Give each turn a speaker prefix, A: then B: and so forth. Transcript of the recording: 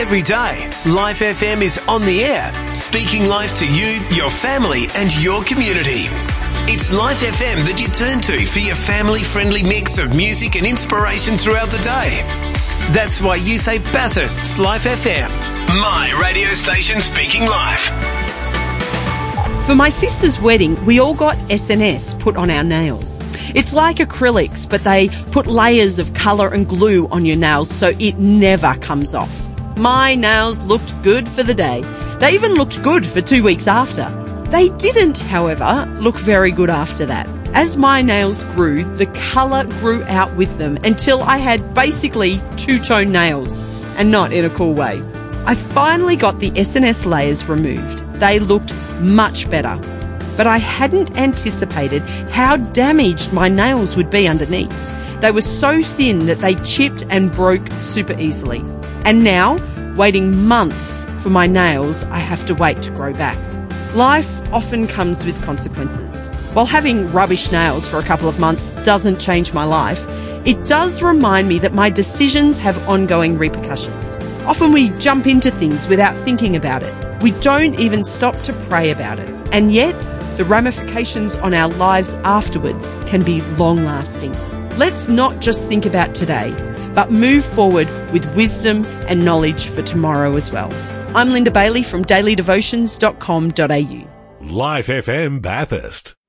A: Every day, Life FM is on the air, speaking life to you, your family and your community. It's Life FM that you turn to for your family-friendly mix of music and inspiration throughout the day. That's why you say Bathurst's Life FM, my radio station speaking life.
B: For my sister's wedding, we all got SNS put on our nails. It's like acrylics, but they put layers of colour and glue on your nails so it never comes off. My nails looked good for the day. They even looked good for 2 weeks after. They didn't, however, look very good after that. As my nails grew, the colour grew out with them until I had basically two-tone nails, and not in a cool way. I finally got the SNS layers removed. They looked much better, but I hadn't anticipated how damaged my nails would be underneath. They were so thin that they chipped and broke super easily. And now, waiting months for my nails, I have to wait to grow back. Life often comes with consequences. While having rubbish nails for a couple of months doesn't change my life, it does remind me that my decisions have ongoing repercussions. Often we jump into things without thinking about it. We don't even stop to pray about it. And yet, the ramifications on our lives afterwards can be long-lasting. Let's not just think about today, but move forward with wisdom and knowledge for tomorrow as well. I'm Linda Bailey from dailydevotions.com.au.
C: Life FM Bathurst.